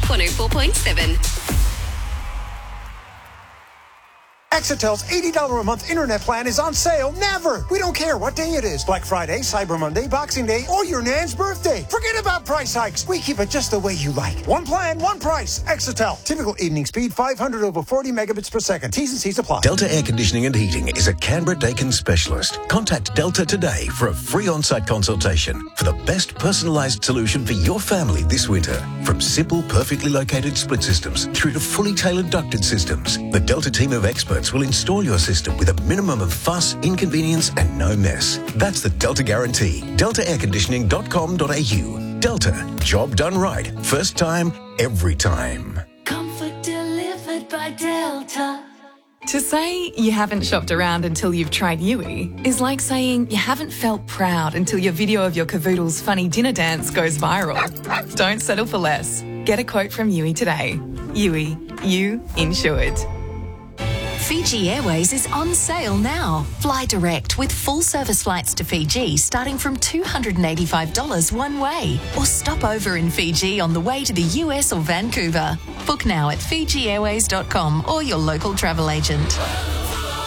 104.7. Exitel's $80 a month internet plan is on sale never. We don't care what day it is. Black Friday, Cyber Monday, Boxing Day, or your Nan's birthday. Forget about price hikes. We keep it just the way you like. One plan, one price. Exitel. Typical evening speed 500 over 40 megabits per second. T's and C's apply. Delta Air Conditioning and Heating is a Canberra-Dakin specialist. Contact Delta today for a free on-site consultation for the best personalised solution for your family this winter. From simple, perfectly located split systems through to fully tailored ducted systems, the Delta team of experts will install your system with a minimum of fuss, inconvenience and no mess. That's the Delta guarantee. DeltaAirConditioning.com.au. Delta. Job done right. First time, every time. Comfort delivered by Delta. To say you haven't shopped around until you've tried Yui is like saying you haven't felt proud until your video of your cavoodle's funny dinner dance goes viral. Don't settle for less. Get a quote from Yui today. Yui, you insured. Fiji Airways is on sale now. Fly direct with full service flights to Fiji starting from $285 one way. Or stop over in Fiji on the way to the US or Vancouver. Book now at FijiAirways.com or your local travel agent.